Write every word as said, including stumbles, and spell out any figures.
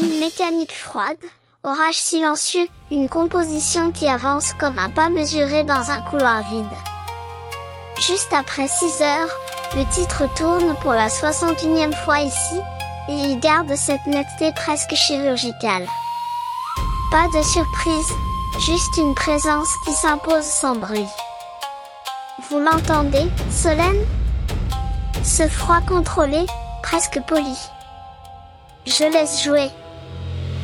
Une mécanique froide, orage silencieux, une composition qui avance comme un pas mesuré dans un couloir vide. Juste après six heures, le titre tourne pour la soixante et unième fois ici, et il garde cette netteté presque chirurgicale. Pas de surprise, juste une présence qui s'impose sans bruit. Vous l'entendez, solenne? Ce froid contrôlé, presque poli. Je laisse jouer.